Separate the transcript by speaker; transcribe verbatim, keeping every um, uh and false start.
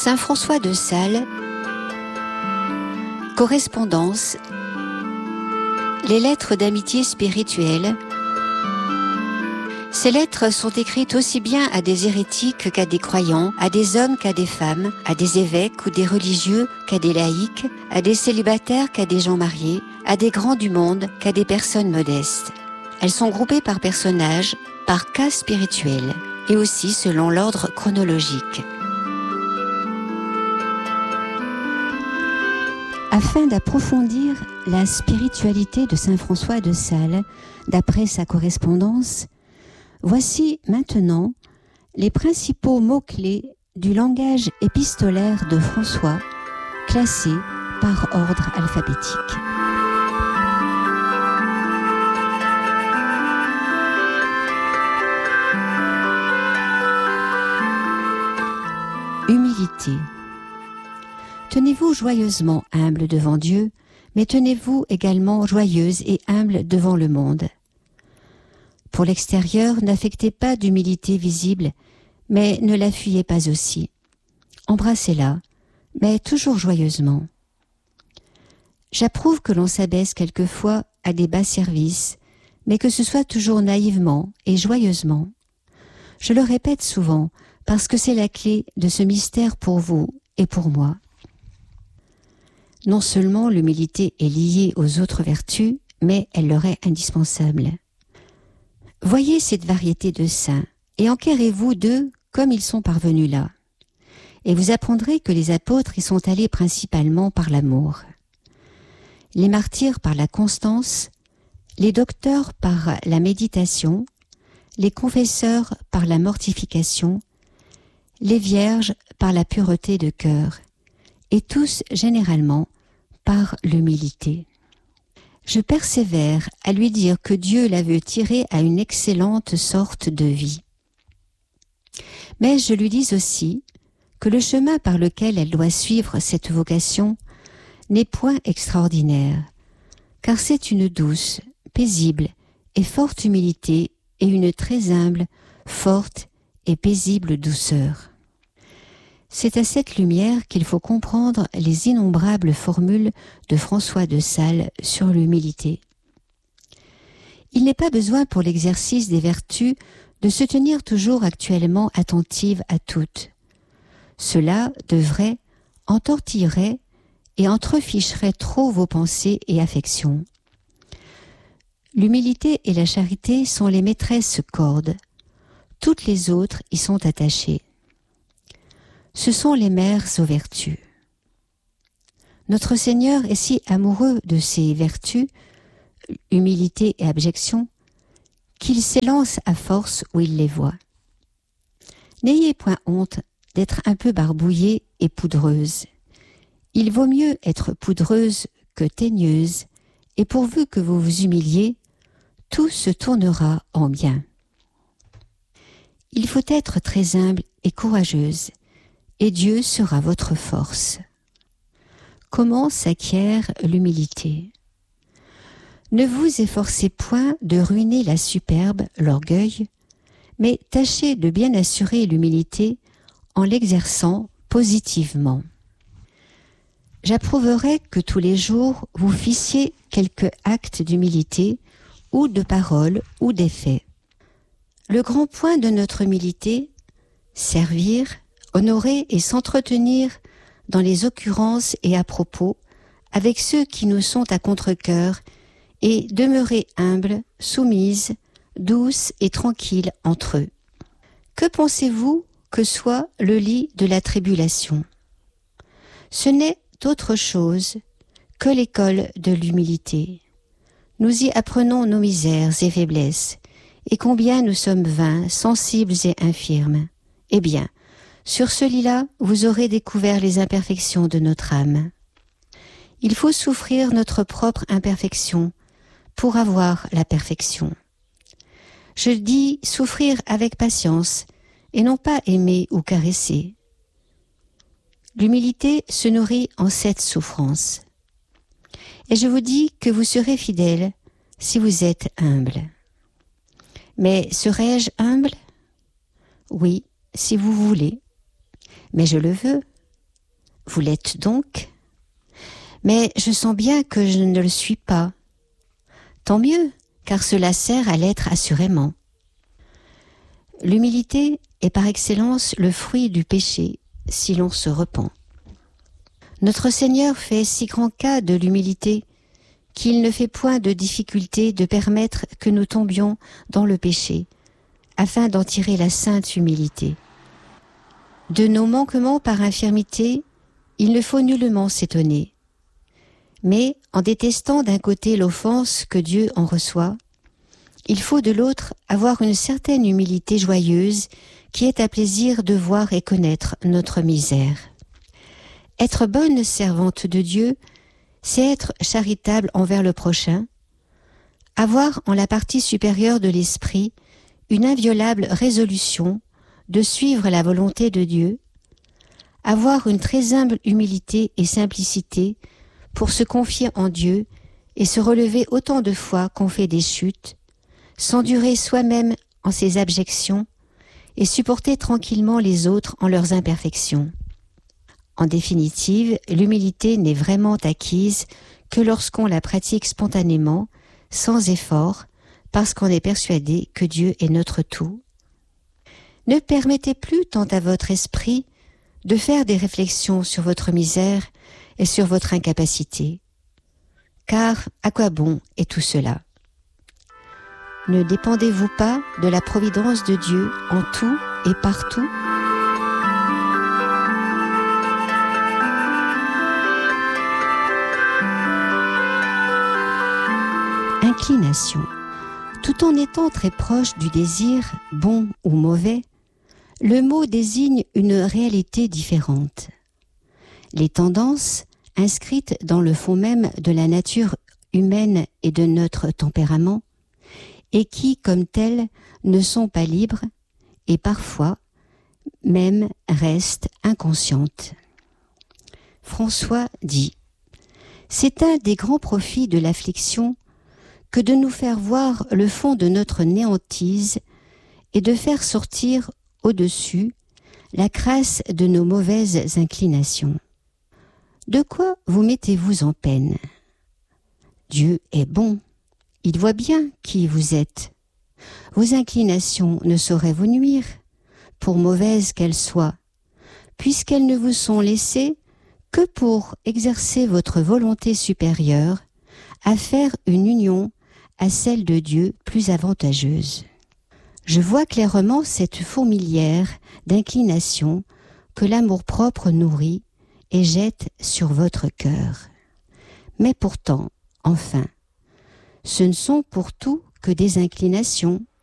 Speaker 1: Saint François de Sales, correspondance, les lettres d'amitié spirituelle. Ces lettres sont écrites aussi bien à des hérétiques qu'à des croyants, à des hommes qu'à des femmes, à des évêques ou des religieux qu'à des laïcs, à des célibataires qu'à des gens mariés, à des grands du monde qu'à des personnes modestes. Elles sont groupées par personnages, par cas spirituels, et aussi selon l'ordre chronologique. Afin d'approfondir la spiritualité de Saint François de Sales, d'après sa correspondance, voici maintenant les principaux mots-clés du langage épistolaire de François, classés par ordre alphabétique. Humilité. Tenez-vous joyeusement humble devant Dieu, mais tenez-vous également joyeuse et humble devant le monde. Pour l'extérieur, n'affectez pas d'humilité visible, mais ne la fuyez pas aussi. Embrassez-la, mais toujours joyeusement. J'approuve que l'on s'abaisse quelquefois à des bas services, mais que ce soit toujours naïvement et joyeusement. Je le répète souvent, parce que c'est la clé de ce mystère pour vous et pour moi. Non seulement l'humilité est liée aux autres vertus, mais elle leur est indispensable. Voyez cette variété de saints, et enquérez-vous d'eux comme ils sont parvenus là. Et vous apprendrez que les apôtres y sont allés principalement par l'amour. Les martyrs par la constance, les docteurs par la méditation, les confesseurs par la mortification, les vierges par la pureté de cœur, et tous généralement par l'humilité. Je persévère à lui dire que Dieu la veut tirer à une excellente sorte de vie. Mais je lui dis aussi que le chemin par lequel elle doit suivre cette vocation n'est point extraordinaire, car c'est une douce, paisible et forte humilité et une très humble, forte et paisible douceur. C'est à cette lumière qu'il faut comprendre les innombrables formules de François de Sales sur l'humilité. Il n'est pas besoin pour l'exercice des vertus de se tenir toujours actuellement attentive à toutes. Cela devrait, entortillerait et entreficherait trop vos pensées et affections. L'humilité et la charité sont les maîtresses cordes. Toutes les autres y sont attachées. Ce sont les mères aux vertus. Notre Seigneur est si amoureux de ces vertus, humilité et abjection, qu'il s'élance à force où il les voit. N'ayez point honte d'être un peu barbouillée et poudreuse. Il vaut mieux être poudreuse que teigneuse, et pourvu que vous vous humiliez, tout se tournera en bien. Il faut être très humble et courageuse, et Dieu sera votre force. Comment s'acquiert l'humilité? Ne vous efforcez point de ruiner la superbe, l'orgueil, mais tâchez de bien assurer l'humilité en l'exerçant positivement. J'approuverais que tous les jours vous fissiez quelques actes d'humilité, ou de parole, ou d'effet. Le grand point de notre humilité, servir, honorer et s'entretenir dans les occurrences et à propos avec ceux qui nous sont à contre-cœur et demeurer humble, soumise, douce et tranquille entre eux. Que pensez-vous que soit le lit de la tribulation? Ce n'est autre chose que l'école de l'humilité. Nous y apprenons nos misères et faiblesses, et combien nous sommes vains, sensibles et infirmes. Eh bien, sur ce lit-là, vous aurez découvert les imperfections de notre âme. Il faut souffrir notre propre imperfection pour avoir la perfection. Je dis souffrir avec patience et non pas aimer ou caresser. L'humilité se nourrit en cette souffrance. Et je vous dis que vous serez fidèle si vous êtes humble. Mais serai-je humble? Oui, si vous voulez. Mais je le veux, vous l'êtes donc. Mais je sens bien que je ne le suis pas. Tant mieux, car cela sert à l'être assurément. L'humilité est par excellence le fruit du péché, si l'on se repent. Notre Seigneur fait si grand cas de l'humilité qu'il ne fait point de difficulté de permettre que nous tombions dans le péché, afin d'en tirer la sainte humilité. De nos manquements par infirmité, il ne faut nullement s'étonner. Mais, en détestant d'un côté l'offense que Dieu en reçoit, il faut de l'autre avoir une certaine humilité joyeuse qui est à plaisir de voir et connaître notre misère. Être bonne servante de Dieu, c'est être charitable envers le prochain, avoir en la partie supérieure de l'esprit une inviolable résolution de suivre la volonté de Dieu, avoir une très humble humilité et simplicité pour se confier en Dieu et se relever autant de fois qu'on fait des chutes, s'endurer soi-même en ses abjections et supporter tranquillement les autres en leurs imperfections. En définitive, l'humilité n'est vraiment acquise que lorsqu'on la pratique spontanément, sans effort, parce qu'on est persuadé que Dieu est notre tout. Ne permettez plus tant à votre esprit de faire des réflexions sur votre misère et sur votre incapacité. Car à quoi bon est tout cela? Ne dépendez-vous pas de la providence de Dieu en tout et partout? Inclination. Tout en étant très proche du désir, bon ou mauvais, le mot désigne une réalité différente. Les tendances, inscrites dans le fond même de la nature humaine et de notre tempérament, et qui, comme telles, ne sont pas libres, et parfois même restent inconscientes. François dit « C'est un des grands profits de l'affliction que de nous faire voir le fond de notre néantise et de faire sortir au-dessus la crasse de nos mauvaises inclinations. De quoi vous mettez-vous en peine? Dieu est bon, il voit bien qui vous êtes. Vos inclinations ne sauraient vous nuire, pour mauvaises qu'elles soient, puisqu'elles ne vous sont laissées que pour exercer votre volonté supérieure à faire une union à celle de Dieu plus avantageuse. Je vois clairement cette fourmilière d'inclination que l'amour-propre nourrit et jette sur votre cœur. Mais pourtant, enfin, ce ne sont pour tout que des inclinations,